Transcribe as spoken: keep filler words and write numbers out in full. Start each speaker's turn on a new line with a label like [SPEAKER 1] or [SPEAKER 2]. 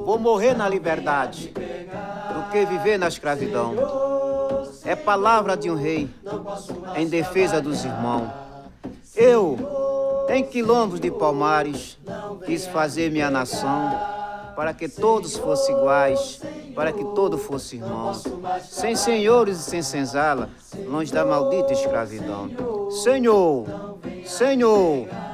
[SPEAKER 1] Vou morrer na liberdade do que viver na escravidão. É palavra de um rei em defesa dos irmãos. Eu, em quilômetros de Palmares, quis fazer minha nação para que todos fossem iguais, para que todo fosse irmão. Sem senhores e sem senzala, longe da maldita escravidão. Senhor, Senhor,